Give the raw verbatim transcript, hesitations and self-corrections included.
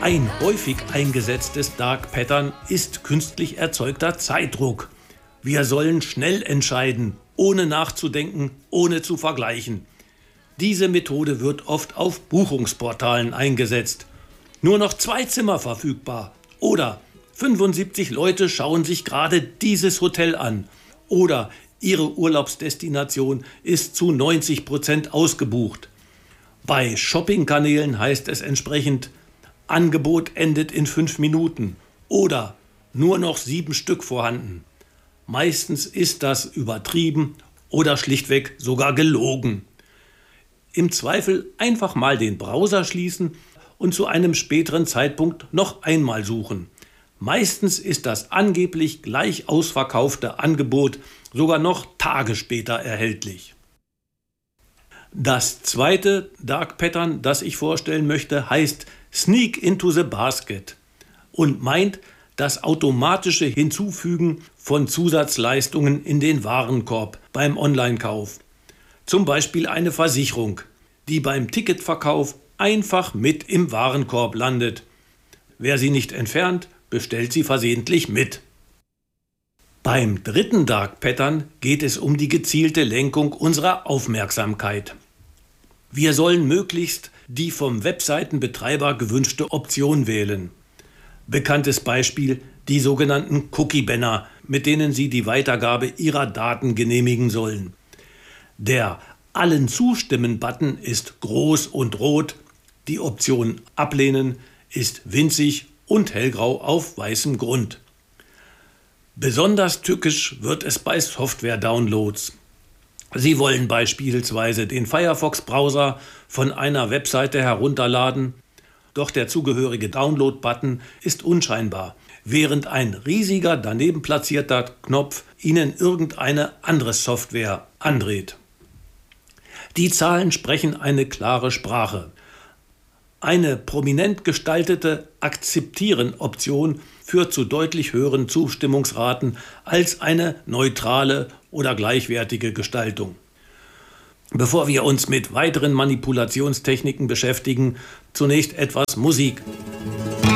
Ein häufig eingesetztes Dark Pattern ist künstlich erzeugter Zeitdruck. Wir sollen schnell entscheiden, ohne nachzudenken, ohne zu vergleichen. Diese Methode wird oft auf Buchungsportalen eingesetzt. Nur noch zwei Zimmer verfügbar. Oder fünfundsiebzig Leute schauen sich gerade dieses Hotel an. Oder ihre Urlaubsdestination ist zu neunzig Prozent ausgebucht. Bei Shoppingkanälen heißt es entsprechend: Angebot endet in fünf Minuten oder nur noch sieben Stück vorhanden. Meistens ist das übertrieben oder schlichtweg sogar gelogen. Im Zweifel einfach mal den Browser schließen und zu einem späteren Zeitpunkt noch einmal suchen. Meistens ist das angeblich gleich ausverkaufte Angebot sogar noch Tage später erhältlich. Das zweite Dark Pattern, das ich vorstellen möchte, heißt Sneak into the Basket und meint das automatische Hinzufügen von Zusatzleistungen in den Warenkorb beim Online-Kauf. Zum Beispiel eine Versicherung, die beim Ticketverkauf einfach mit im Warenkorb landet. Wer sie nicht entfernt, bestellt sie versehentlich mit. Beim dritten Dark Pattern geht es um die gezielte Lenkung unserer Aufmerksamkeit. Wir sollen möglichst die vom Webseitenbetreiber gewünschte Option wählen. Bekanntes Beispiel: die sogenannten Cookie-Banner, mit denen Sie die Weitergabe Ihrer Daten genehmigen sollen. Der Allen zustimmen-Button ist groß und rot, die Option Ablehnen ist winzig und hellgrau auf weißem Grund. Besonders tückisch wird es bei Software-Downloads. Sie wollen beispielsweise den Firefox-Browser von einer Webseite herunterladen, doch der zugehörige Download-Button ist unscheinbar, während ein riesiger daneben platzierter Knopf Ihnen irgendeine andere Software andreht. Die Zahlen sprechen eine klare Sprache. Eine prominent gestaltete Akzeptieren-Option führt zu deutlich höheren Zustimmungsraten als eine neutrale oder gleichwertige Gestaltung. Bevor wir uns mit weiteren Manipulationstechniken beschäftigen, zunächst etwas Musik.